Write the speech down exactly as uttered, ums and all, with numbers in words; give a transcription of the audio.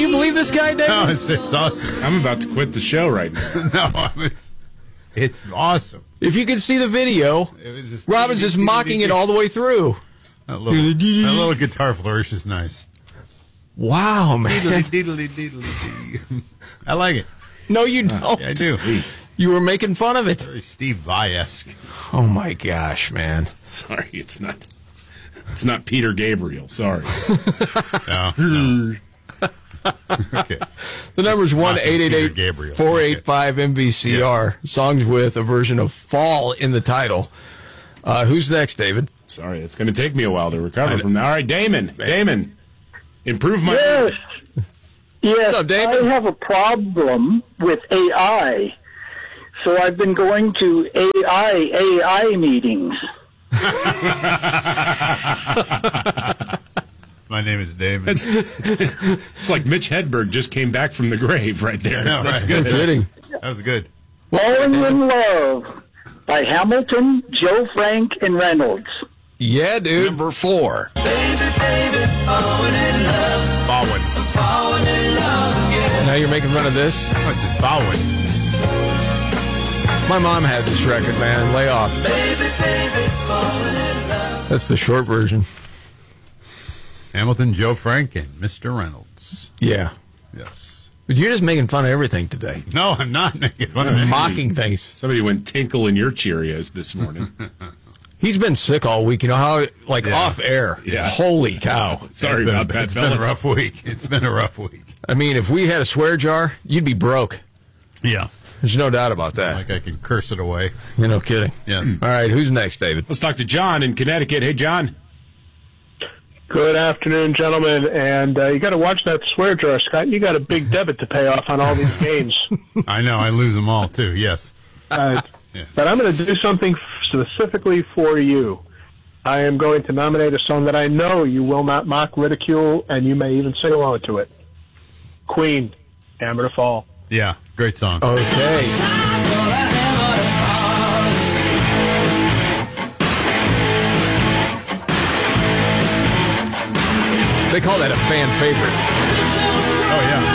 you believe this guy, David? No, it's, it's awesome. I'm about to quit the show right now. No, it's, it's awesome. If you could see the video, just, Robin's just mocking it all the way through. That little, that little guitar flourish is nice. Wow, man. Deedly, deedly, deedly. I like it. No, you don't. Yeah, I do. You were making fun of it. Very Steve Vai-esque. Oh, my gosh, man. Sorry, it's not It's not Peter Gabriel. Sorry. No, no. Okay. The number's one eight eight eight, four eight five, M V C R. Yeah. Songs with a version of Fall in the title. Uh, who's next, David? Sorry, it's going to take me a while to recover from that. All right, Damon. Damon, improve my... Yes. Yes, What's up, Damon? I have a problem with A I. So I've been going to A I, A I meetings. My name is David. It's, it's, it's like Mitch Hedberg just came back from the grave right there. Know, That's right? good. Kidding. That was good. Falling in Love by Hamilton, Joe Frank, and Reynolds. Yeah, dude. Number four. Baby, baby, falling in love. Following. Falling in love again. Now you're making fun of this? What's this following? My mom had this record, man. Lay off. Baby, baby, falling in love. That's the short version. Hamilton, Joe Frank, and Mister Reynolds. Yeah. Yes. But you're just making fun of everything today. No, I'm not making fun of it. Mocking things. Somebody went tinkle in your Cheerios this morning. He's been sick all week. You know how, like, Yeah. off air. Yeah. Holy cow. Sorry It's been, about that, It's fellas. been a rough week. It's been a rough week. I mean, if we had a swear jar, you'd be broke. Yeah. There's no doubt about that. Like I can curse it away. You're no kidding. Yes. All right, who's next, David? Let's talk to John in Connecticut. Hey, John. Good afternoon, gentlemen. And uh, you got to watch that swear jar, Scott. You got a big debit to pay off on all these games. I know. I lose them all, too. Yes. Uh, Yes. But I'm going to do something specifically for you. I am going to nominate a song that I know you will not mock, ridicule, and you may even sing along to it. Queen, Hammer to Fall. Yeah. Great song. Okay. They call that a fan favorite.